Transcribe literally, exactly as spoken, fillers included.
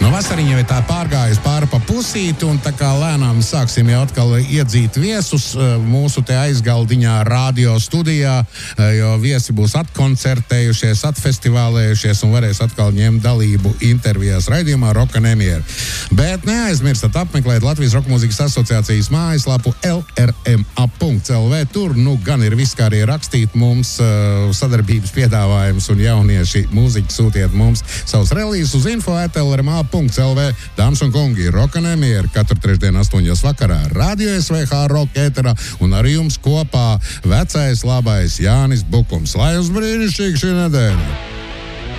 Nu, vasariņa jau ir tā pārgājusi pāri pa pusīti, un tā kā lēnām sāksim jau atkal iedzīt viesus mūsu te aizgaldiņā radio studijā, jo viesi būs atkoncertējušies, atfestivālējušies un varēs atkal ņemt dalību intervijās raidījumā Roka Nemiera. Bet neaizmirstat apmeklēt Latvijas Roka mūzikas asociācijas mājaslapu el er em a punkts el vē. Tur nu gan ir viss, kā arī rakstīt mums sadarbības piedāvājums un jaunieši mūziķi sūtiet mums savus relīzus uz info at el er em a punkts el vē. Dāmas un kungi, Roka Nemiera katru trešdienu astoņos vakarā Radio es vē hā Roka ēterā un ar jums kopā vecais labais Jānis Bukums. Lai jums brīnišķīgi šī nedēļa!